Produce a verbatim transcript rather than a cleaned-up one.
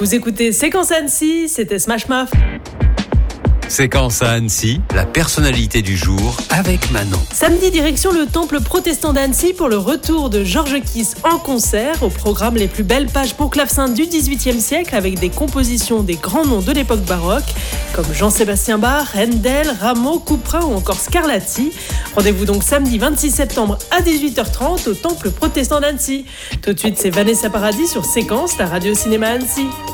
Vous écoutez Séquence Annecy, c'était Smash Mouth. Séquence à Annecy, la personnalité du jour avec Manon. Samedi, direction le temple protestant d'Annecy pour le retour de Georges Kiss en concert. Au programme, les plus belles pages pour clavecin du dix-huitième siècle avec des compositions des grands noms de l'époque baroque comme Jean-Sébastien Bach, Handel, Rameau, Couperin ou encore Scarlatti. Rendez-vous donc samedi vingt-six septembre à dix-huit heures trente au temple protestant d'Annecy. Tout de suite, c'est Vanessa Paradis sur Séquence, la radio cinéma Annecy.